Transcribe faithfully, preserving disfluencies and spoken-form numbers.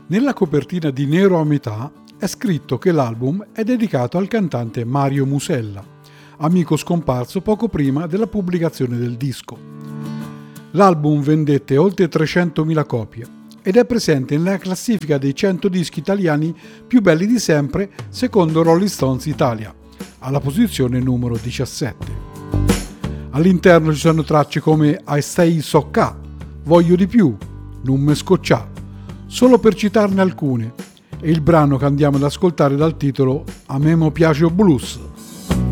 Nella copertina di Nero a metà è scritto che l'album è dedicato al cantante Mario Musella, amico scomparso poco prima della pubblicazione del disco. L'album vendette oltre trecentomila copie ed è presente nella classifica dei cento dischi italiani più belli di sempre secondo Rolling Stones Italia, alla posizione numero diciassette. All'interno ci sono tracce come I Stay So Ca, Voglio di più, Non me scoccià, solo per citarne alcune, e il brano che andiamo ad ascoltare dal titolo A me mo piace o blues.